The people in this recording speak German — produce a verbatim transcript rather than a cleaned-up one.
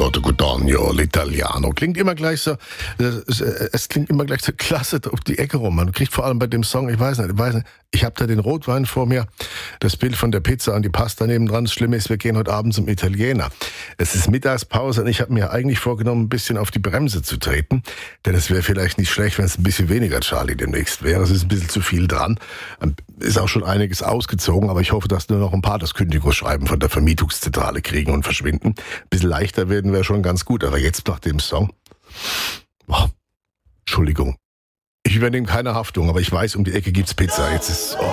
Torte Cotugno, l'Italiano. Klingt immer gleich so, es, es klingt immer gleich so klasse auf die Ecke rum. Man kriegt vor allem bei dem Song, ich weiß nicht, ich weiß nicht, ich habe da den Rotwein vor mir, das Bild von der Pizza und die Pasta nebendran. Das Schlimme ist, wir gehen heute Abend zum Italiener. Es ist Mittagspause und ich habe mir eigentlich vorgenommen, ein bisschen auf die Bremse zu treten. Denn es wäre vielleicht nicht schlecht, wenn es ein bisschen weniger Charlie demnächst wäre. Es ist ein bisschen zu viel dran. Ist auch schon einiges ausgezogen, aber ich hoffe, dass nur noch ein paar das Kündigungsschreiben von der Vermietungszentrale kriegen und verschwinden. Ein bisschen leichter werden wir schon ganz gut, aber jetzt nach dem Song... Boah, Entschuldigung. Ich übernehme keine Haftung, aber ich weiß, um die Ecke gibt's Pizza. Jetzt ist... Oh.